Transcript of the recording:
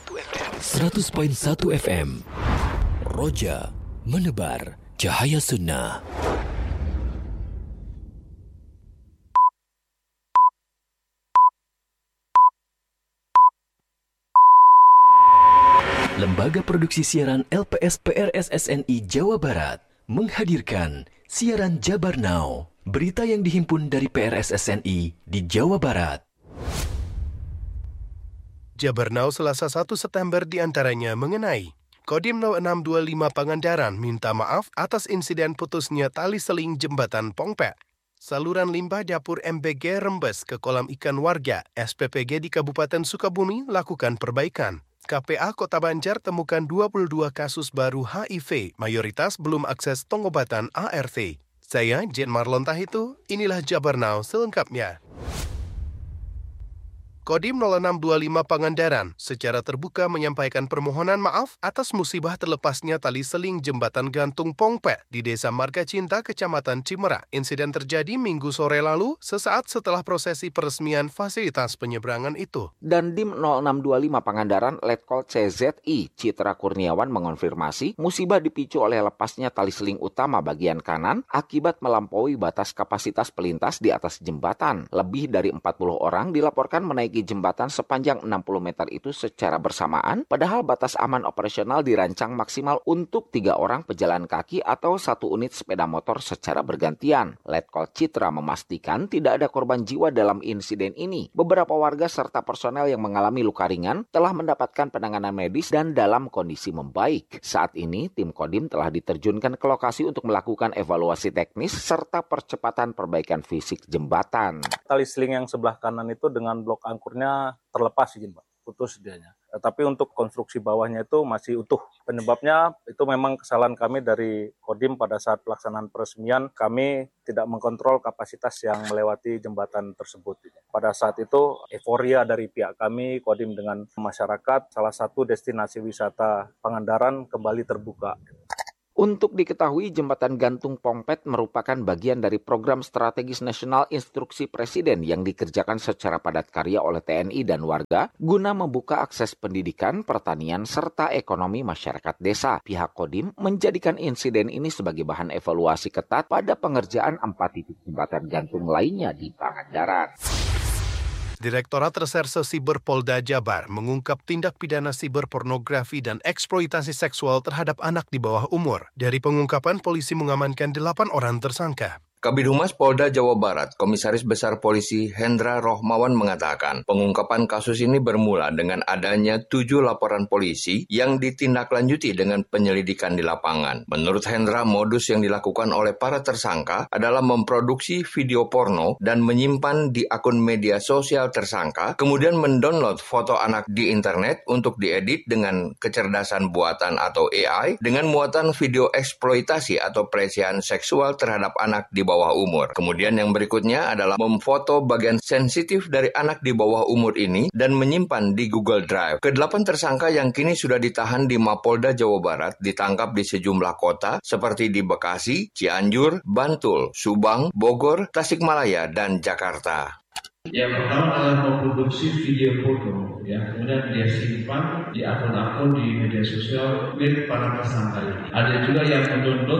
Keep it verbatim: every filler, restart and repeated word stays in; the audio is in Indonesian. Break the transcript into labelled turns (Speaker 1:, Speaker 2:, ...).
Speaker 1: seratus koma satu F M. Roja menebar cahaya sunnah. Lembaga Produksi Siaran L P S P R S S N I Jawa Barat menghadirkan siaran Jabar Now, berita yang dihimpun dari P R S S N I di Jawa Barat.
Speaker 2: Jabar Now Selasa satu September diantaranya mengenai Kodim nol enam dua lima Pangandaran minta maaf atas insiden putusnya tali seling jembatan Pongpek. Saluran limbah dapur M B G rembes ke kolam ikan warga. S P P G di Kabupaten Sukabumi lakukan perbaikan. K P A Kota Banjar temukan dua puluh dua kasus baru H I V, mayoritas belum akses pengobatan A R T. Saya, Jen Marlon Tahitu, inilah Jabar Now selengkapnya. Kodim nol enam dua lima Pangandaran secara terbuka menyampaikan permohonan maaf atas musibah terlepasnya tali seling jembatan gantung Pongpek di Desa Marga Cinta, Kecamatan Cimerak. Insiden terjadi Minggu sore lalu, sesaat setelah prosesi peresmian fasilitas penyeberangan itu.
Speaker 3: Dandim nol enam dua lima Pangandaran Letkol C Z I Citra Kurniawan mengonfirmasi musibah dipicu oleh lepasnya tali seling utama bagian kanan akibat melampaui batas kapasitas pelintas di atas jembatan. Lebih dari empat puluh orang dilaporkan menaiki jembatan sepanjang enam puluh meter itu secara bersamaan, padahal batas aman operasional dirancang maksimal untuk tiga orang pejalan kaki atau satu unit sepeda motor secara bergantian. Letkol Citra memastikan tidak ada korban jiwa dalam insiden ini. Beberapa warga serta personel yang mengalami luka ringan telah mendapatkan penanganan medis dan dalam kondisi membaik. Saat ini, tim Kodim telah diterjunkan ke lokasi untuk melakukan evaluasi teknis serta percepatan perbaikan fisik jembatan.
Speaker 4: Tali seling yang sebelah kanan itu dengan blok angkurnya terlepas izin Pak, putus dianya. Tapi untuk konstruksi bawahnya itu masih utuh. Penyebabnya itu memang kesalahan kami dari Kodim pada saat pelaksanaan peresmian, kami tidak mengkontrol kapasitas yang melewati jembatan tersebut. Pada saat itu euforia dari pihak kami, Kodim dengan masyarakat, salah satu destinasi wisata Pangandaran kembali terbuka.
Speaker 3: Untuk diketahui, jembatan gantung Pongpek merupakan bagian dari program strategis nasional instruksi Presiden yang dikerjakan secara padat karya oleh T N I dan warga guna membuka akses pendidikan, pertanian, serta ekonomi masyarakat desa. Pihak Kodim menjadikan insiden ini sebagai bahan evaluasi ketat pada pengerjaan empat titik jembatan gantung lainnya di Pangandaran.
Speaker 2: Direktorat Reserse Siber Polda Jabar mengungkap tindak pidana siberpornografi dan eksploitasi seksual terhadap anak di bawah umur. Dari pengungkapan, polisi mengamankan delapan orang tersangka.
Speaker 5: Kabid Humas Polda Jawa Barat, Komisaris Besar Polisi Hendra Rohmawan mengatakan, pengungkapan kasus ini bermula dengan adanya tujuh laporan polisi yang ditindaklanjuti dengan penyelidikan di lapangan. Menurut Hendra, modus yang dilakukan oleh para tersangka adalah memproduksi video porno dan menyimpan di akun media sosial tersangka, kemudian mendownload foto anak di internet untuk diedit dengan kecerdasan buatan atau A I dengan muatan video eksploitasi atau pelecehan seksual terhadap anak di bawah umur. Kemudian yang berikutnya adalah memfoto bagian sensitif dari anak di bawah umur ini dan menyimpan di Google Drive. Kedelapan tersangka yang kini sudah ditahan di Mapolda Jawa Barat ditangkap di sejumlah kota seperti di Bekasi, Cianjur, Bantul, Subang, Bogor, Tasikmalaya, dan Jakarta.
Speaker 6: Yang pertama adalah memproduksi video porno, ya, kemudian dia simpan di akun-akun di media sosial milik para tersangka ini. Ada juga yang mendownload